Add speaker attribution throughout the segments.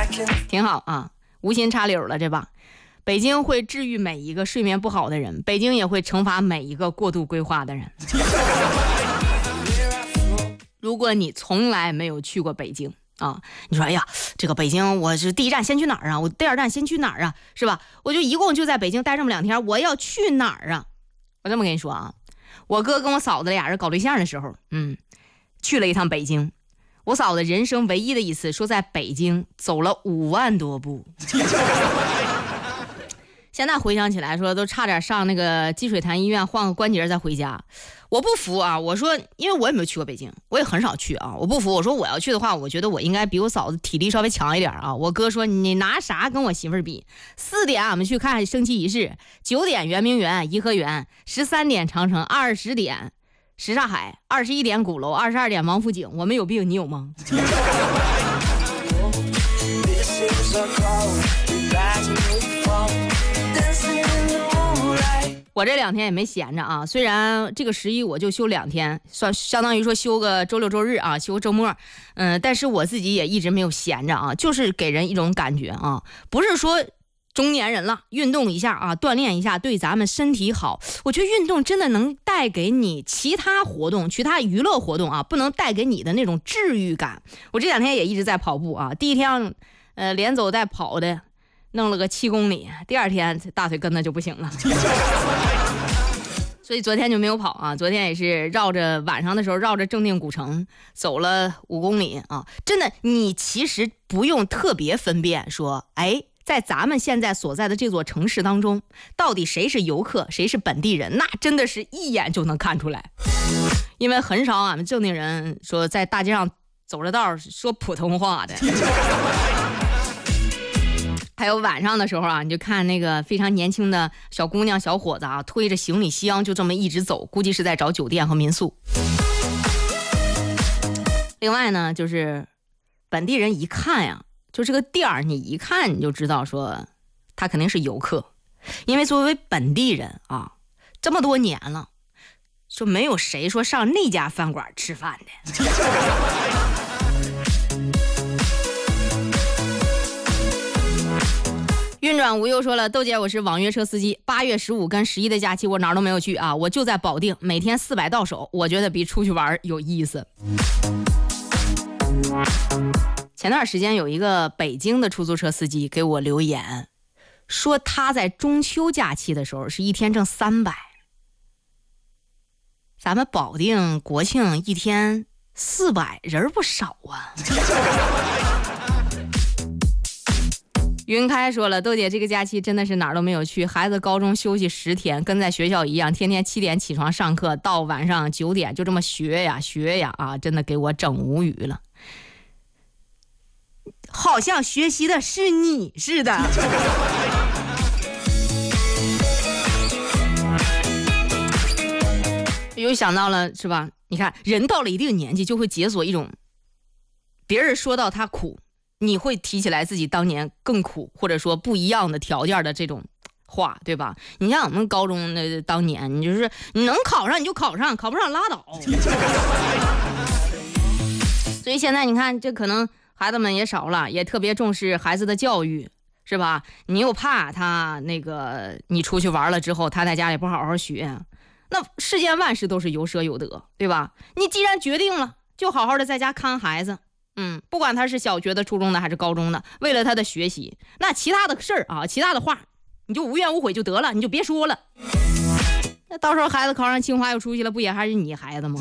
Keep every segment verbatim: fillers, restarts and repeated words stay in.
Speaker 1: 挺好啊，无心插柳了这把。北京会治愈每一个睡眠不好的人，北京也会惩罚每一个过度规划的人。如果你从来没有去过北京啊，你说哎呀，这个北京我是第一站先去哪儿啊？我第二站先去哪儿啊？是吧？我就一共就在北京待这么两天，我要去哪儿啊？我这么跟你说啊，我哥跟我嫂子俩人搞对象的时候，嗯，去了一趟北京。我嫂子人生唯一的一次说在北京走了五万多步。现在回想起来说都差点上那个积水潭医院换个关节再回家。我不服啊，我说因为我也没有去过北京，我也很少去啊，我不服，我说我要去的话，我觉得我应该比我嫂子体力稍微强一点啊。我哥说你拿啥跟我媳妇儿比？四点俺们去看升旗仪式，九点圆明园颐和园，十三点长城，二十点什刹海，二十一点鼓楼，二十二点王府井。我们有病你有吗？我这两天也没闲着啊，虽然这个十一我就休两天，算相当于说休个周六周日啊，休个周末，嗯，但是我自己也一直没有闲着啊，就是给人一种感觉啊，不是说中年人了运动一下啊，锻炼一下对咱们身体好，我觉得运动真的能带给你其他活动其他娱乐活动啊，不能带给你的那种治愈感。我这两天也一直在跑步啊，第一天呃连走带跑的弄了个七公里，第二天大腿根子就不行了。所以昨天就没有跑啊，昨天也是绕着晚上的时候绕着正定古城走了五公里啊。真的，你其实不用特别分辨说，哎，在咱们现在所在的这座城市当中，到底谁是游客，谁是本地人，那真的是一眼就能看出来。因为很少俺们正定人说在大街上走着道说普通话的。还有晚上的时候啊，你就看那个非常年轻的小姑娘小伙子啊，推着行李箱就这么一直走，估计是在找酒店和民宿。另外呢，就是本地人一看呀，就这个店儿，你一看你就知道说他肯定是游客，因为作为本地人啊，这么多年了，说没有谁说上那家饭馆吃饭的。运转无忧说了，豆姐我是网约车司机，八月十五跟十一的假期我哪儿都没有去啊，我就在保定，每天四百到手，我觉得比出去玩有意思。前段时间有一个北京的出租车司机给我留言，说他在中秋假期的时候是一天挣三百，咱们保定国庆一天四百，人不少啊。云开说了，豆姐这个假期真的是哪儿都没有去，孩子高中休息十天，跟在学校一样，天天七点起床上课，到晚上九点就这么学呀学呀啊，真的给我整无语了。好像学习的是你似的。又想到了是吧？你看，人到了一定年纪就会解锁一种，别人说到他苦，你会提起来自己当年更苦，或者说不一样的条件的这种话，对吧？你像我们高中的当年，你就是你能考上你就考上，考不上拉倒。所以现在你看，这可能孩子们也少了，也特别重视孩子的教育，是吧？你又怕他那个你出去玩了之后，他在家里不好好学，那世间万事都是有舍有得，对吧？你既然决定了，就好好的在家看孩子。嗯，不管他是小学的、初中的还是高中的，为了他的学习，那其他的事儿啊，其他的话，你就无怨无悔就得了，你就别说了。那到时候孩子考上清华有出息了，不也还是你孩子吗？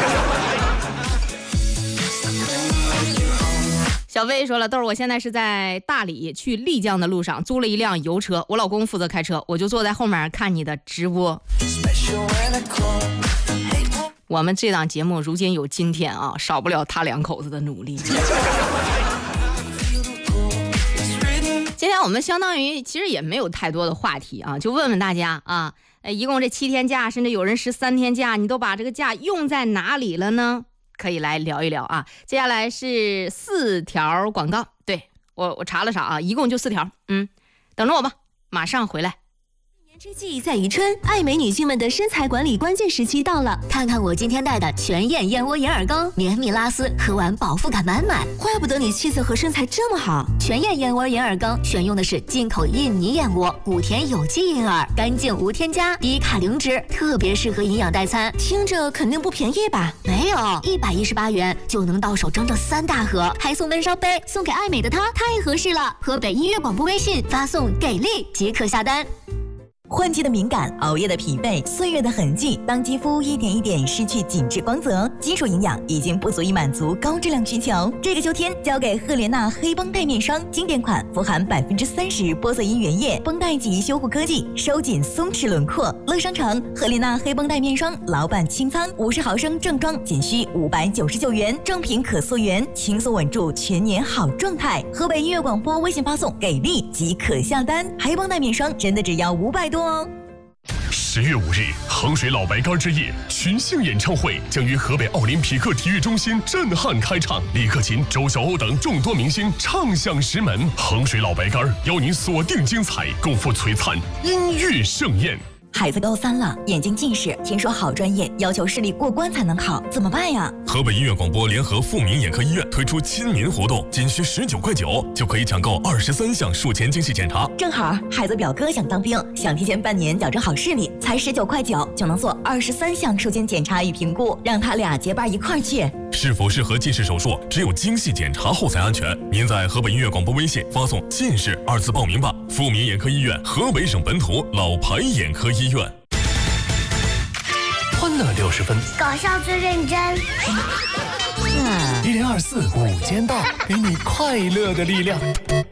Speaker 1: 小飞说了，豆儿，我现在是在大理去丽江的路上，租了一辆油车，我老公负责开车，我就坐在后面看你的直播。我们这档节目如今有今天啊，少不了他两口子的努力。今天我们相当于其实也没有太多的话题啊，就问问大家啊，一共这七天假，甚至有人十三天假，你都把这个假用在哪里了呢？可以来聊一聊啊。接下来是四条广告，对，我我查了查啊，一共就四条，嗯，等着我吧，马上回来。
Speaker 2: 之计在于春，爱美女性们的身材管理关键时期到了。
Speaker 3: 看看我今天带的全燕燕窝银耳羹，绵密拉丝，喝完饱腹感满满。
Speaker 2: 怪不得你气色和身材这么好。
Speaker 3: 全燕燕窝银耳羹选用的是进口印尼燕窝，谷田有机银耳，干净无添加，低卡零脂，特别适合营养代餐。
Speaker 2: 听着肯定不便宜吧？
Speaker 3: 没有，一百一十八元就能到手整整三大盒，还送温烧杯，送给爱美的她太合适了。河北音乐广播微信发送给力即可下单。
Speaker 4: 换季的敏感，熬夜的疲惫，岁月的痕迹，当肌肤一点一点失去紧致光泽，基础营养已经不足以满足高质量需求。这个秋天交给赫莲娜黑绷带面霜，经典款，富含百分之三十玻色因原液，绷带及修护科技，收紧松弛轮廓。乐商城赫莲娜黑绷带面霜老板清仓，五十毫升正装仅需五百九十九元，正品可溯源，轻松稳住全年好状态。河北音乐广播微信发送给力即可下单，黑绷带面霜真的只要五百多。
Speaker 5: 十月五日，衡水老白干之夜群星演唱会将于河北奥林匹克体育中心震撼开唱，李克勤、周晓鸥等众多明星唱响石门。衡水老白干邀您锁定精彩，共赴璀璨音乐盛宴。
Speaker 4: 孩子高三了，眼睛近视，听说好专业要求视力过关才能考，怎么办呀？
Speaker 5: 河北音乐广播联合富民眼科医院推出亲民活动，仅需十九块九就可以抢购二十三项术前精细检查。
Speaker 4: 正好孩子表哥想当兵，想提前半年矫正好视力，才十九块九就能做二十三项术前检查与评估，让他俩结伴一块儿去。
Speaker 5: 是否适合近视手术，只有精细检查后才安全。您在河北音乐广播微信发送“近视”二字报名吧。富民眼科医院，河北省本土老牌眼科医院。欢乐六十分，
Speaker 6: 搞笑最认真。
Speaker 5: 一零二四午间到，给你快乐的力量。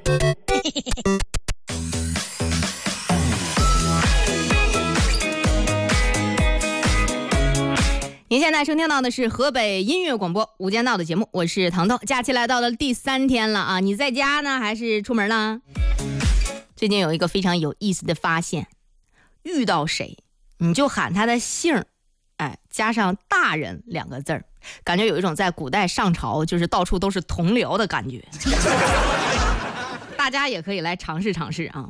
Speaker 1: 您现在收听到的是河北音乐广播午间到的节目，我是腾腾。假期来到了第三天了啊，你在家呢还是出门了？最近有一个非常有意思的发现，遇到谁你就喊他的姓，哎，加上大人两个字儿，感觉有一种在古代上朝就是到处都是同僚的感觉。大家也可以来尝试尝试啊。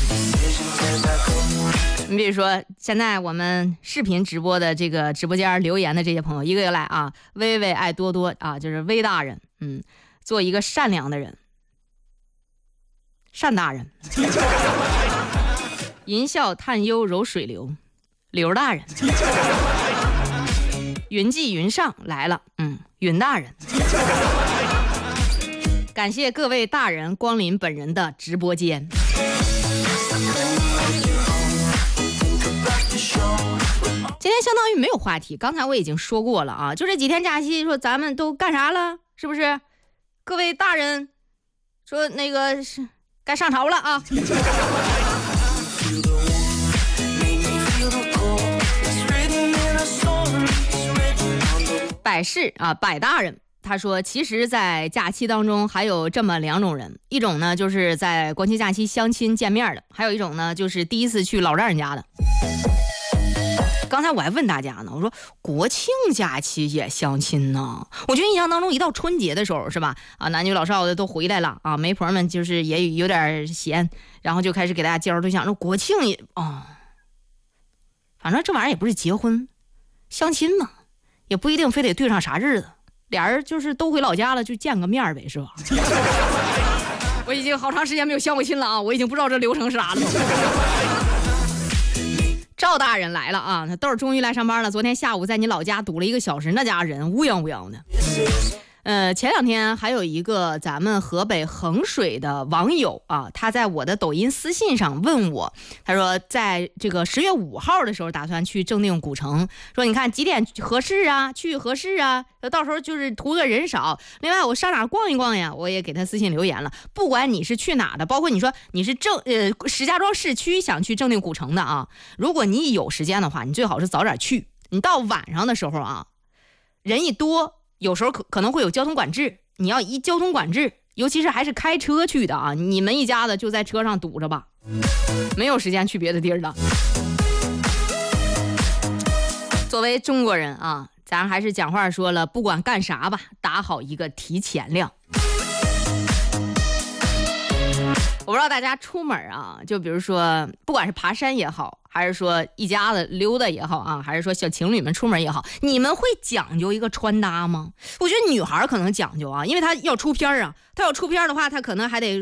Speaker 1: 你比如说现在我们视频直播的这个直播间留言的这些朋友，一个一个来啊。微微爱多多啊，就是微大人，嗯，做一个善良的人，单大人。吟啸探幽柔水流，刘大人。云际云上来了，嗯，云大人。感谢各位大人光临本人的直播间。今天相当于没有话题，刚才我已经说过了啊，就这几天假期，说咱们都干啥了，是不是？各位大人说那个是该上朝了啊。百事啊，百大人他说，其实在假期当中还有这么两种人，一种呢就是在国庆假期相亲见面的，还有一种呢就是第一次去老丈人家的。刚才我还问大家呢，我说国庆假期也相亲呢？我觉得印象当中一到春节的时候是吧，啊，男女老少的都回来了啊，媒婆们就是也有点闲，然后就开始给大家介绍对象。说国庆也哦，反正这玩意儿也不是结婚，相亲嘛，也不一定非得对上啥日子，俩人就是都回老家了，就见个面呗，是吧？我已经好长时间没有相过亲了啊，我已经不知道这流程是啥了都。赵大人来了啊，他豆儿终于来上班了。昨天下午在你老家堵了一个小时，那家人乌泱乌泱的。呃，前两天还有一个咱们河北衡水的网友啊，他在我的抖音私信上问我，他说在这个十月五号的时候打算去正定古城，说你看几点合适啊，去合适啊，到时候就是图个人少。另外我上哪逛一逛呀，我也给他私信留言了，不管你是去哪的，包括你说你是正呃石家庄市区想去正定古城的啊，如果你有时间的话，你最好是早点去，你到晚上的时候啊，人一多。有时候可可能会有交通管制，你要一交通管制，尤其是还是开车去的啊，你们一家子就在车上堵着吧，没有时间去别的地儿了。作为中国人啊，咱还是讲话说了，不管干啥吧，打好一个提前量。我不知道大家出门啊，就比如说不管是爬山也好， 还是说一家子溜达也好啊，还是说小情侣们出门也好，你们会讲究一个穿搭吗？我觉得女孩可能讲究啊，因为她要出片啊，她要出片的话，她可能还得